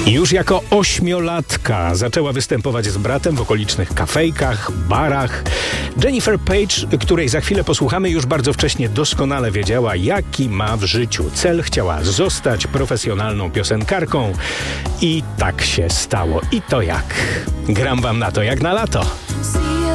Już jako ośmiolatka zaczęła występować z bratem w okolicznych kafejkach, barach. Jennifer Page, której za chwilę posłuchamy, już bardzo wcześnie doskonale wiedziała, jaki ma w życiu cel. Chciała zostać profesjonalną piosenkarką i tak się stało. I to jak? Gram wam na to jak na lato.